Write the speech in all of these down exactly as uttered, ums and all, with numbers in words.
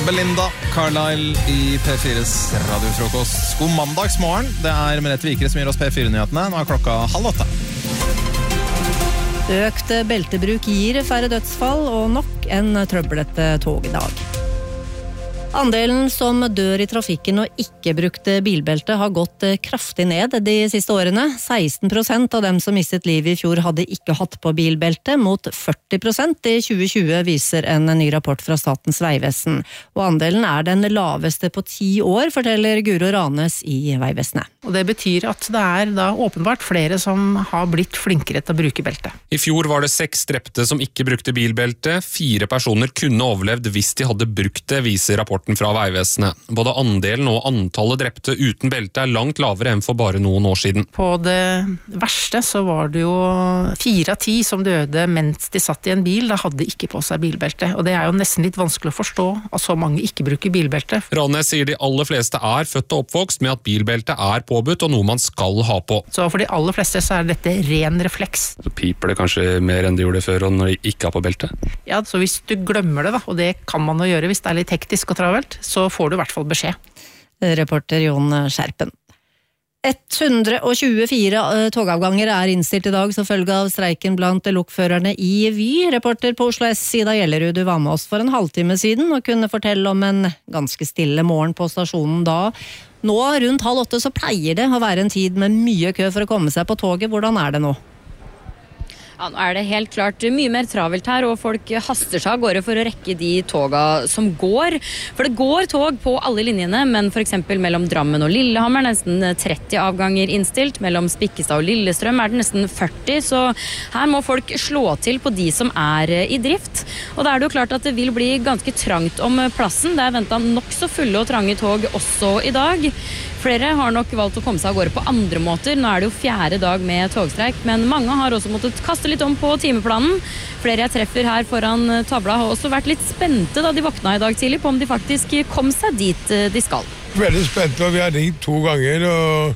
Belinda Carlisle i P fires radiofrokost. God mandagsmorgen. Det er Merete Vikre som gir oss P fire-nyhetene. Nå er klokka halv åtte. Økt beltebruk gir færre dødsfall og nok en trøblete tog i dag. Andelen som dør i trafikken og ikke brukte bilbelte har gått kraftig ned de siste årene. seksten prosent av dem som mistet livet i fjor hadde ikke hatt på bilbelte, mot førti prosent i tjue tjue, viser en ny rapport fra Statens Vegvesen. Og andelen er den laveste på ti år, forteller Guro Ranes i Vegvesenet. Og det betyr at det er da åpenbart flere som har blitt flinkere til å bruke belte. I fjor var det seks drepte som ikke brukte bilbelte. Fire personer kunne overlevd hvis de hadde brukt det, viser rapporten fra Vegvesenet. Både andelen og antallet drepte uten belte er langt lavere enn for bare noen år siden. På det verste så var det jo fire av ti som døde mens de satt i en bil, da hadde ikke på seg bilbelte. Og det er jo nesten litt vanskelig å forstå at så mange ikke bruker bilbelte. Ranes sier de aller fleste er født og oppvokst med at bilbelte er påbudt og noe man skal ha på. Så for de aller fleste så er dette ren refleks. Så piper det kanskje mer enn de gjorde før når de ikke har på belte? Ja, så hvis du glemmer det da, og det kan man jo gjøre hvis det er litt hektisk og travelt, så får du i hvert fall beskjed. Reporter Jon Skjerpen. hundre og tjuefire togavganger er innstilt i dag som følge av streiken blant lokførerne i Vy. Reporter på Oslo S, Ida Gjellerud, du var med oss for en halvtime siden og kunne fortelle om en ganske stille morgen på stasjonen da. Nå rundt halv åtte så pleier det å være en tid med mye kø for å komme seg på toget. Hvordan er det nå? Ja, nå er det helt klart mye mer travelt her, og folk haster seg av gårde for å rekke de toga som går. For det går tog på alle linjene, men for eksempel mellom Drammen og Lillehammer er nesten tretti avganger innstilt. Mellom Spikkestad og Lillestrøm er det nesten førti, så her må folk slå til på de som er i drift. Og da er det jo klart at det vil bli ganske trangt om plassen. Det er ventet nok så fulle og trange tog også i dag. Flere har nok valgt å komme seg av gårde på andre måter. Nå er det jo fjerde dag med togstreik, men mange har også måttet kaste litt om på timeplanen. Flere jeg treffer her foran tavla har også vært litt spente da de våkna i dag tidlig på om de faktisk kom seg dit de skal. Veldig spente, og vi har ringt to ganger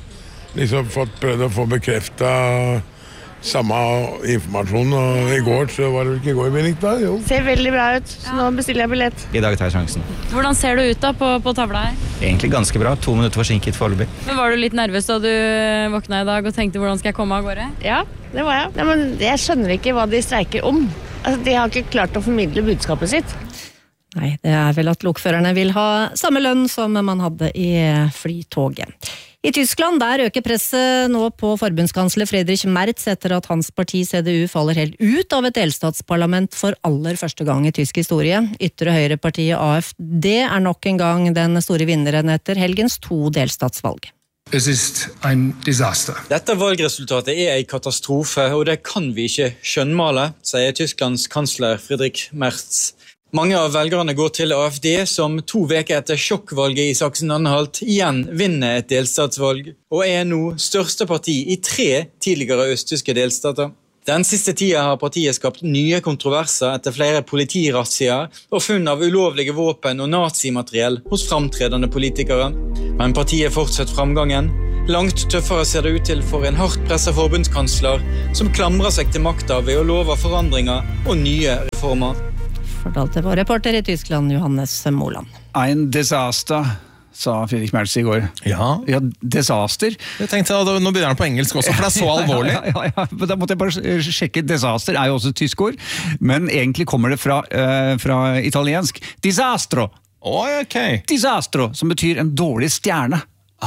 og liksom fått prøvd å få bekreftet samme informasjon, og i går så var det vel ikke i går vi ringte da, jo. Ser veldig bra ut, så nå bestiller jeg billett. I dag tar jeg sjansen. Hvordan ser du ut da på, på tavla her? Egentlig ganske bra, to minutter forsinket foreløpig. Men var du litt nervøs da du våkna i dag og tenkte hvordan skal jeg komme av gårde? Ja, det var jeg. Nei, men jeg skjønner ikke hva de streiker om. Altså, de har ikke klart å formidle budskapet sitt. Nei, det er vel at lokførerne vil ha samme lønn som man hadde i flytoget. I Tyskland der øker presset nå på forbundskansler Friedrich Merz etter at hans parti C D U faller helt ut av et delstatsparlament for aller første gang i tysk historie. Ytre høyrepartiet A F D er nok en gang den store vinneren etter helgens to delstatsvalg. Es ist ein Desaster. Dette valgresultatet er en katastrofe, og det kan vi ikke skjønnmale, sier Tysklands kansler Friedrich Merz. Mange av velgerne går til A F D, som to veker etter sjokkvalget i Sachsen-Anhalt igjen vinner et delstatsvalg, og er nå største parti i tre tidligere østtyske delstater. Den siste tida har partiet skapt nye kontroverser etter flere politirassier og funn av ulovlige våpen og nazimateriell hos framtredende politikere. Men partiet fortsetter framgangen. Langt tøffere ser det ut til for en hardt presset forbundskansler som klamrer seg til makta ved å love forandringer og nye reformer. Fortalte vår reporter i Tyskland, Johannes Moland. Ein disaster, sa Friedrich Merz i går. Ja. Ja, disaster. Jeg tenkte at nå begynner han på engelsk også, for det er så alvorlig. Ja, ja, ja, ja. Da måtte jeg bare sjekke. Disaster er jo også et tysk ord, men egentlig kommer det fra, uh, fra italiensk. Disastro. Oh, ok. Disastro, som betyr en dårlig stjerne.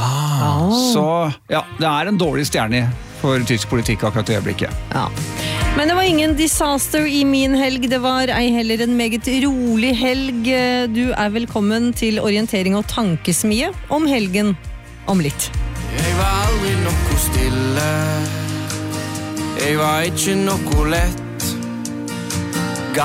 Ah. Så ja, det er en dårlig stjerne for tysk politikk akkurat i øyeblikket. Ja. Men det var ingen disaster i min helg, det var ei heller en meget rolig helg. Du er velkommen til orientering og tankesmie om helgen om litt. Jeg var aldri noe stille, jeg var ikke noe lett.